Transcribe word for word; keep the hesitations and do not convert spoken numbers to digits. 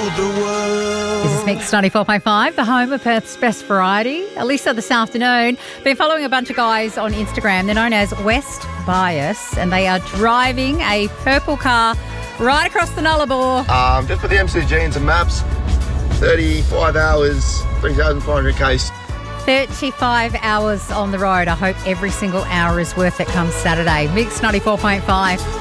the world. This is Mix ninety-four point five, the home of Perth's best variety. Alyssa this afternoon, been following a bunch of guys on Instagram. They're known as West Bias, and they are driving a purple car right across the Nullarbor. Um, just for the M C G and some maps, thirty-five hours, three thousand four hundred k's. thirty-five hours on the road. I hope every single hour is worth it come Saturday. Mix ninety-four point five.